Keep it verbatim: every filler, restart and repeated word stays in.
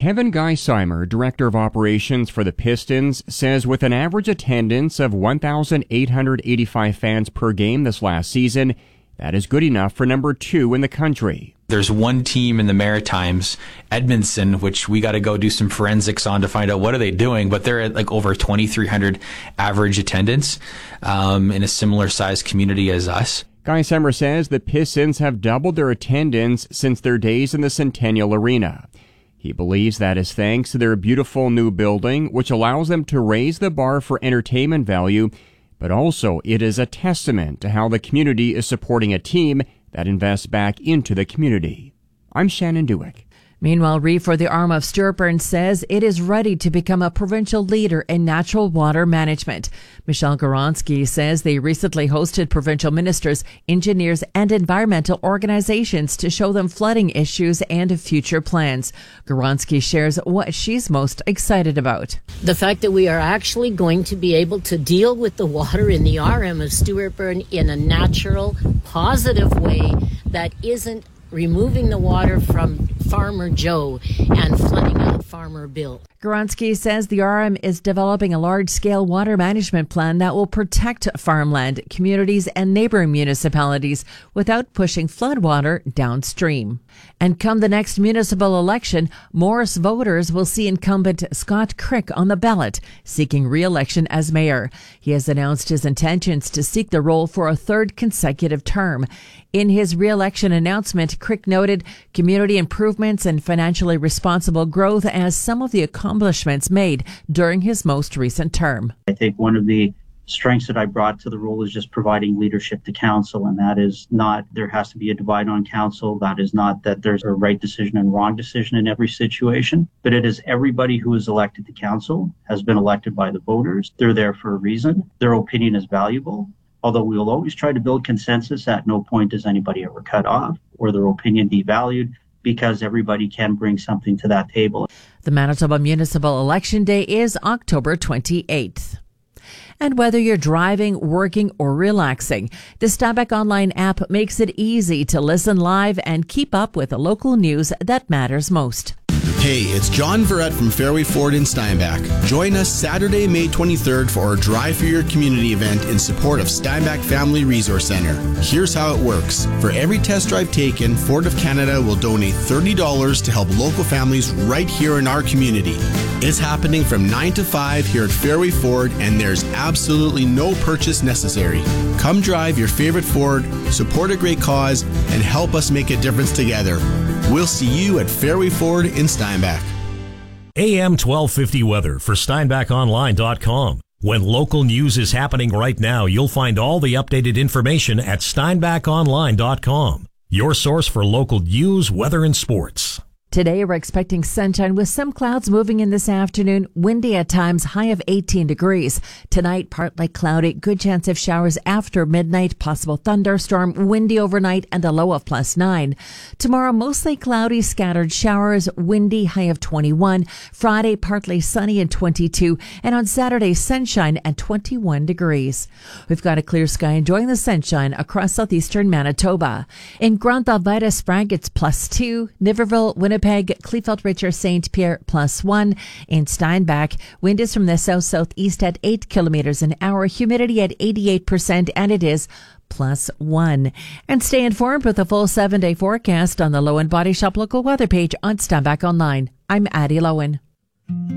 Kevin Geisimer, Director of Operations for the Pistons, says with an average attendance of one thousand eight hundred eighty-five fans per game this last season, that is good enough for number two in the country. There's one team in the Maritimes, Edmondson, which we got to go do some forensics on to find out what are they doing, but they're at like over twenty-three hundred average attendance um, in a similar sized community as us. Geisimer says the Pistons have doubled their attendance since their days in the Centennial Arena. He believes that is thanks to their beautiful new building, which allows them to raise the bar for entertainment value, but also it is a testament to how the community is supporting a team that invests back into the community. I'm Shannon Dewick. Meanwhile, Reef, the arm of Stuart Burns, says it is ready to become a provincial leader in natural water management. Michelle Goronsky says they recently hosted provincial ministers, engineers, and environmental organizations to show them flooding issues and future plans. Goronsky shares what she's most excited about. The fact that we are actually going to be able to deal with the water in the R M of Stuart Burn in a natural, positive way that isn't removing the water from Farmer Joe and flooding out Farmer Bill. Goronsky says the R M is developing a large-scale water management plan that will protect farmland, communities, and neighboring municipalities without pushing floodwater downstream. And come the next municipal election, Morris voters will see incumbent Scott Crick on the ballot, seeking re-election as mayor. He has announced his intentions to seek the role for a third consecutive term. In his re-election announcement, Crick noted community improvements and financially responsible growth as some of the accomplishments made during his most recent term. I think one of the strengths that I brought to the role is just providing leadership to council, and that is not there has to be a divide on council. That is not that there's a right decision and wrong decision in every situation, but it is everybody who is elected to council has been elected by the voters. They're there for a reason. Their opinion is valuable. Although we will always try to build consensus, at no point does anybody ever cut off or their opinion devalued, because everybody can bring something to that table. The Manitoba Municipal Election Day is October twenty-eighth. And whether you're driving, working, or relaxing, the Steinbach Online app makes it easy to listen live and keep up with the local news that matters most. Hey, it's John Verrett from Fairway Ford in Steinbach. Join us Saturday, May twenty-third for our Drive for Your Community event in support of Steinbach Family Resource Center. Here's how it works. For every test drive taken, Ford of Canada will donate thirty dollars to help local families right here in our community. It's happening from nine to five here at Fairway Ford, and there's absolutely no purchase necessary. Come drive your favorite Ford, support a great cause, and help us make a difference together. We'll see you at Fairway Ford in Steinbach. A M twelve fifty weather for Steinbach Online dot com. When local news is happening right now, you'll find all the updated information at Steinbach Online dot com. Your source for local news, weather, and sports. Today, we're expecting sunshine with some clouds moving in this afternoon. Windy at times, high of eighteen degrees. Tonight, partly cloudy, good chance of showers after midnight, possible thunderstorm, windy overnight, and a low of plus nine. Tomorrow, mostly cloudy, scattered showers, windy, high of twenty-one. Friday, partly sunny and twenty-two. And on Saturday, sunshine at twenty-one degrees. We've got a clear sky enjoying the sunshine across southeastern Manitoba. In Grande Vita Sprague, it's plus two. Niverville, Winnipeg, Kleefeld Richer, Saint Pierre, plus one. In Steinbach, wind is from the south-southeast at eight kilometers an hour, humidity at eighty-eight percent, and it is plus one. And stay informed with a full seven-day forecast on the Lowen Body Shop local weather page on Steinbach Online. I'm Addie Lowen.